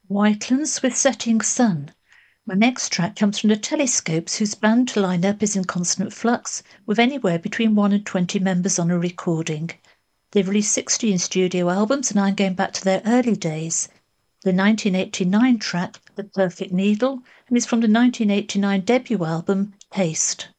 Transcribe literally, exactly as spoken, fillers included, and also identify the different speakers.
Speaker 1: Whitelands with Setting Sun. My next track comes from the Telescopes, whose band lineup is in constant flux, with anywhere between one and twenty members on a recording. They've released sixteen studio albums, and I'm going back to their early days. The nineteen eighty-nine track, The Perfect Needle, and is from the nineteen eighty-nine debut album, Haste.